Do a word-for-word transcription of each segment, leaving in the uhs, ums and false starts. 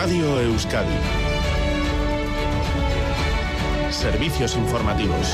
Radio Euskadi. Servicios informativos.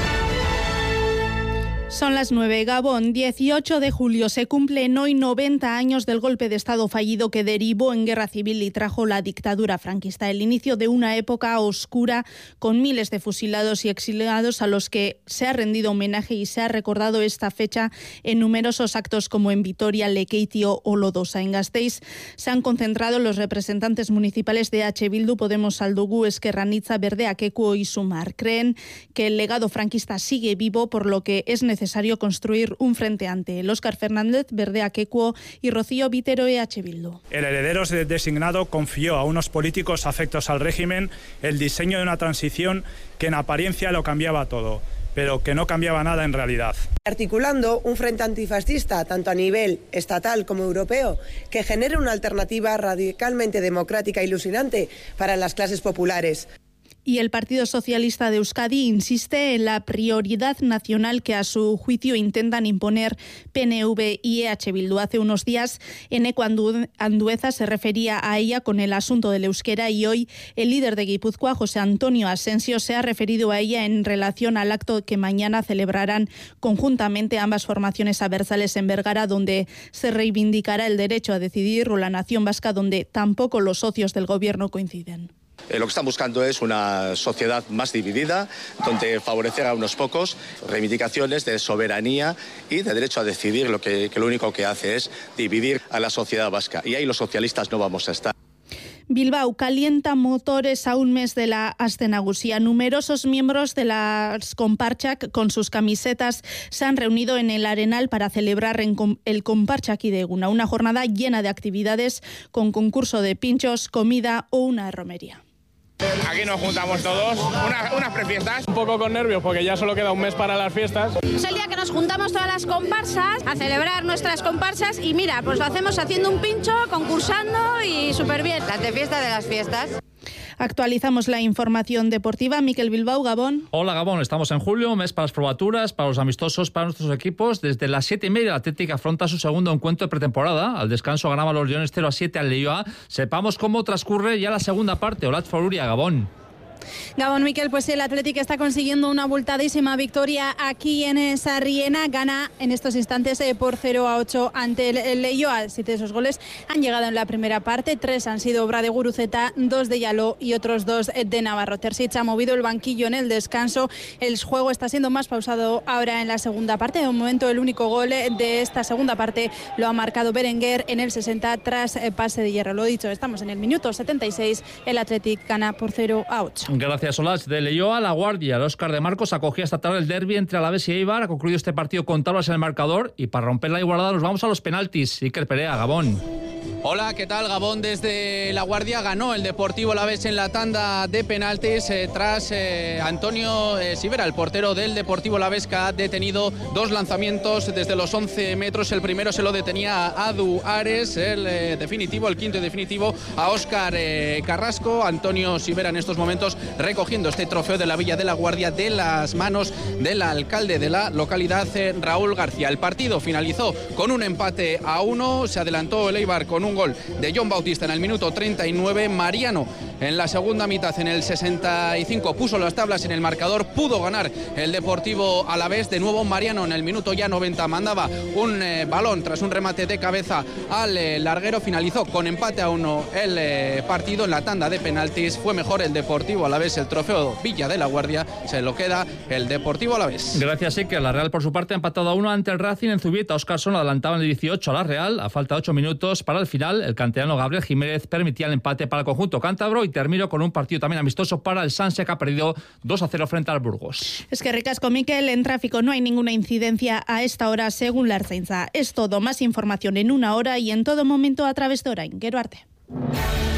Son las nueve. Gabón, dieciocho de julio. Se cumplen hoy noventa años del golpe de Estado fallido que derivó en guerra civil y trajo la dictadura franquista. El inicio de una época oscura con miles de fusilados y exiliados a los que se ha rendido homenaje y se ha recordado esta fecha en numerosos actos como en Vitoria, Lekeitio o Lodosa. En Gasteiz se han concentrado los representantes municipales de H. Bildu, Podemos, Aldugu, Ezker Anitza, Verde Akekuo y Sumar. Creen que el legado franquista sigue vivo, por lo que es necesario necesario construir un frente ante él. Óscar Fernández, Verde Akekuo y Rocío Vitero, E H. Bildu. El heredero designado confió a unos políticos afectos al régimen el diseño de una transición que en apariencia lo cambiaba todo, pero que no cambiaba nada en realidad. Articulando un frente antifascista, tanto a nivel estatal como europeo, que genere una alternativa radicalmente democrática e ilusionante para las clases populares. Y el Partido Socialista de Euskadi insiste en la prioridad nacional que a su juicio intentan imponer P N V y E H. Bildu. Hace unos días Eneko Andueza se refería a ella con el asunto del euskera y hoy el líder de Guipúzcoa, José Antonio Asensio, se ha referido a ella en relación al acto que mañana celebrarán conjuntamente ambas formaciones abertzales en Bergara, donde se reivindicará el derecho a decidir, o la nación vasca, donde tampoco los socios del gobierno coinciden. Eh, lo que están buscando es una sociedad más dividida, donde favorecer a unos pocos, reivindicaciones de soberanía y de derecho a decidir, lo que, que lo único que hace es dividir a la sociedad vasca. Y ahí los socialistas no vamos a estar. Bilbao calienta motores a un mes de la Aste Nagusia. Numerosos miembros de las Konpartsak con sus camisetas se han reunido en el Arenal para celebrar el Konpartsak de Eguna, una jornada llena de actividades con concurso de pinchos, comida o una romería. Aquí nos juntamos todos, una, unas prefiestas. Un poco con nervios porque ya solo queda un mes para las fiestas. Es el día que nos juntamos todas las comparsas a celebrar nuestras comparsas y mira, pues lo hacemos haciendo un pincho, concursando y súper bien. Las de fiesta de las fiestas. Actualizamos la información deportiva. Miquel Bilbao, Gabón. Hola, Gabón. Estamos en julio, mes para las probaturas, para los amistosos, para nuestros equipos. Desde las siete y media, el Athletic afronta su segundo encuentro de pretemporada. Al descanso ganaba los Leones cero a siete al Leioa. Sepamos cómo transcurre ya la segunda parte. Olat Foruria, Gabón. Gabón, Miquel, pues el Athletic está consiguiendo una abultadísima victoria aquí en Sarriena. Gana en estos instantes eh, por cero a ocho ante el Leioa. Siete de esos goles han llegado en la primera parte. Tres han sido obra de Guruceta, dos de Yaló y otros dos de Navarro. Terzic ha movido el banquillo en el descanso. El juego está siendo más pausado ahora en la segunda parte. De momento, el único gol de esta segunda parte lo ha marcado Berenguer en el sesenta tras pase de hierro. Lo dicho, estamos en el minuto setenta y seis. El Athletic gana por cero a ocho. Gracias, Olas. De Leioa, La Guardia. El Óscar de Marcos acogía esta tarde el derbi entre Alavés y Eibar. Ha concluido este partido con tablas en el marcador y para romper la igualdad nos vamos a los penaltis. Iker Perea, Gabón. Hola, ¿qué tal? Gabón desde La Guardia. Ganó el Deportivo Alavés en la tanda de penaltis eh, tras eh, Antonio eh, Sivera, el portero del Deportivo Alavés, que ha detenido dos lanzamientos desde los once metros. El primero se lo detenía a Adu Ares, el eh, definitivo, el quinto y definitivo a Óscar eh, Carrasco. Antonio Sivera en estos momentos recogiendo este trofeo de la Villa de La Guardia de las manos del alcalde de la localidad, eh, Raúl García. El partido finalizó con un empate a uno. Se adelantó el Eibar con un gol de John Bautista en el minuto treinta y nueve. Mariano en la segunda mitad, en el sesenta y cinco, puso las tablas en el marcador. Pudo ganar el Deportivo Alavés. De nuevo Mariano en el minuto ya noventa mandaba un eh, balón tras un remate de cabeza al eh, larguero. Finalizó con empate a uno el eh, partido. En la tanda de penaltis fue mejor el Deportivo Alavés. El trofeo Villa de La Guardia se lo queda el Deportivo Alavés. Gracias, Iker. La Real, por su parte, ha empatado a uno ante el Racing en Zubieta. Óscarson adelantaba en el dieciocho a la Real. A falta de ocho minutos para el final, el canterano Gabriel Jiménez permitía el empate para el conjunto cántabro. Y termino con un partido también amistoso para el Sanse, que ha perdido dos a cero frente al Burgos. Es que ricasco, Miquel. En tráfico no hay ninguna incidencia a esta hora, según la Ertzaintza. Es todo. Más información en una hora y en todo momento a través de Orain. Gero arte.